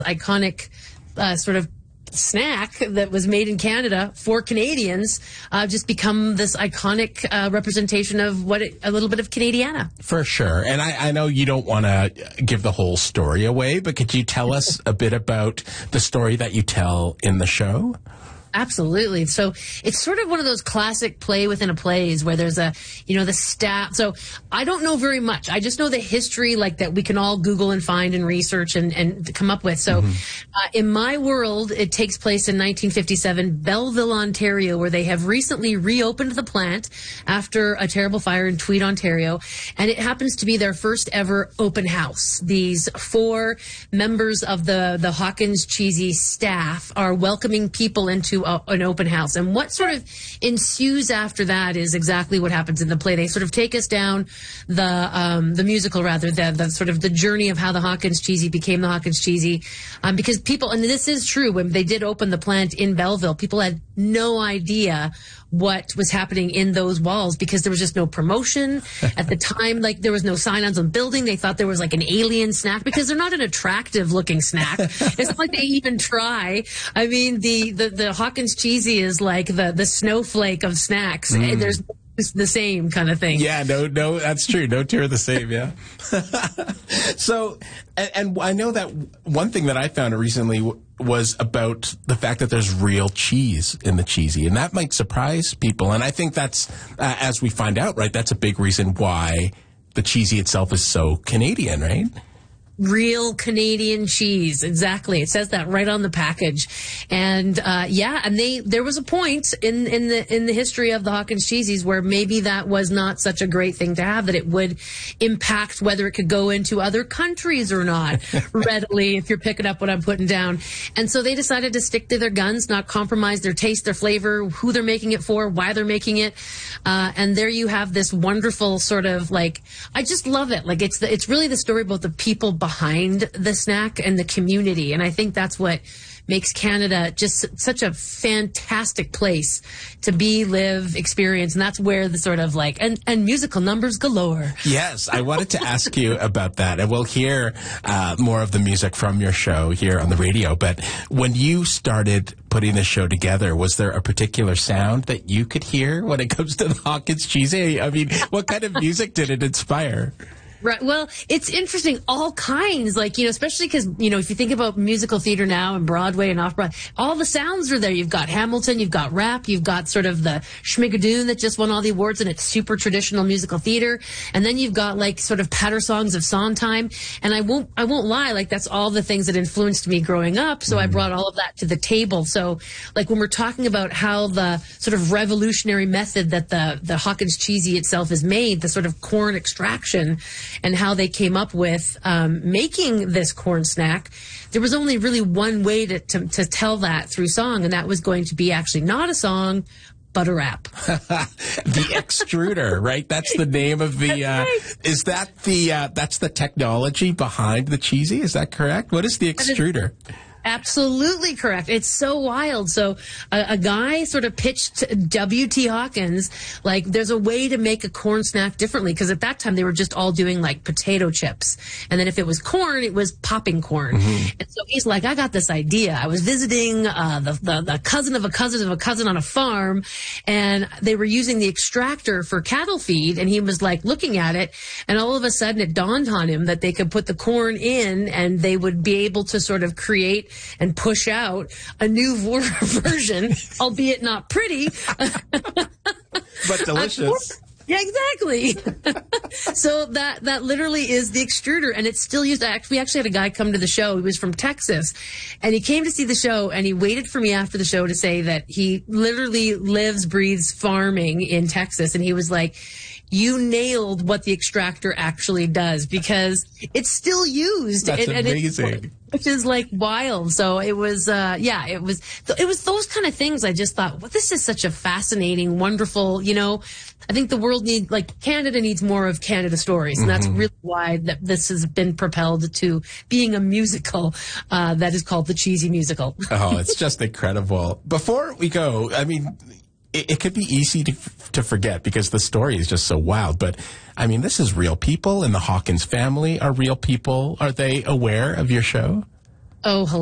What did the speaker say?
iconic sort of snack that was made in Canada for Canadians just become this iconic representation of a little bit of Canadiana. For sure. And I know you don't want to give the whole story away, but could you tell us a bit about the story that you tell in the show? Absolutely. So it's sort of one of those classic play within a plays where there's the staff. So I don't know very much. I just know the history like that we can all Google and find and research and come up with. So in my world, it takes place in 1957, Belleville, Ontario, where they have recently reopened the plant after a terrible fire in Tweed, Ontario. And it happens to be their first ever open house. These 4 members of the Hawkins Cheesy staff are welcoming people into an open house. And what sort of ensues after that is exactly what happens in the play. They sort of take us down the musical, rather, the sort of the journey of how the Hawkins Cheesy became the Hawkins Cheesy. Because people, and this is true, when they did open the plant in Belleville, people had no idea what was happening in those walls because there was just no promotion at the time. Like, there was no sign-ons on the building. They thought there was like an alien snack because they're not an attractive looking snack. It's not like they even try. I mean, the Hawkins Cheesy is like the snowflake of snacks. And there's the same kind of thing. Yeah, no, that's true. No two are the same, yeah. So, and I know that one thing that I found recently was about the fact that there's real cheese in the cheesy, and that might surprise people. And I think that's, as we find out, right, that's a big reason why the cheesy itself is so Canadian, right? Real Canadian cheese. Exactly. It says that right on the package. And there was a point in the history of the Hawkins Cheesies where maybe that was not such a great thing to have, that it would impact whether it could go into other countries or not readily, if you're picking up what I'm putting down. And so they decided to stick to their guns, not compromise their taste, their flavor, who they're making it for, why they're making it. And there you have this wonderful sort of like, I just love it. Like, it's really the story about the people behind the snack and the community. And I think that's what makes Canada just such a fantastic place to be, live, experience. And that's where the sort of like, and musical numbers galore. Yes, I wanted to ask you about that. And we'll hear more of the music from your show here on the radio. But when you started putting the show together, was there a particular sound that you could hear when it comes to the Hawkins Cheesy? I mean, what kind of music did it inspire? Right. Well, it's interesting. All kinds, like, especially because, if you think about musical theater now and Broadway and off-Broadway, all the sounds are there. You've got Hamilton, you've got rap, you've got sort of the Schmigadoon that just won all the awards and it's super traditional musical theater. And then you've got like sort of patter songs of Sondheim. And I won't lie, like that's all the things that influenced me growing up. So I brought all of that to the table. So like when we're talking about how the sort of revolutionary method that the Hawkins Cheesy itself is made, the sort of corn extraction, and how they came up with making this corn snack, there was only really one way to tell that through song, and that was going to be actually not a song, but a rap. The extruder, right? That's the name of the, is that that's the technology behind the cheesy? Is that correct? What is the extruder? Absolutely correct. It's so wild. So a guy sort of pitched W.T. Hawkins, like, there's a way to make a corn snack differently, because at that time they were just all doing like potato chips. And then if it was corn, it was popping corn. And so he's like, I got this idea. I was visiting the cousin of a cousin of a cousin on a farm, and they were using the extractor for cattle feed. And he was like looking at it, and all of a sudden it dawned on him that they could put the corn in and they would be able to sort of create and push out a new version, albeit not pretty, but delicious. Yeah, exactly. So that literally is the extruder, and it's still used. We actually had a guy come to the show. He was from Texas, and he came to see the show, and he waited for me after the show to say that he literally lives, breathes farming in Texas, and he was like, you nailed what the extractor actually does, because it's still used. That's amazing. Which is like wild. So it was, it was those kind of things. I just thought, well, this is such a fascinating, wonderful, I think the world Canada needs more of Canada stories. And that's really why this has been propelled to being a musical, that is called the Cheesy Musical. Oh, it's just incredible. Before we go, I mean, it could be easy to forget because the story is just so wild. But, I mean, this is real people, and the Hawkins family are real people. Are they aware of your show? Oh,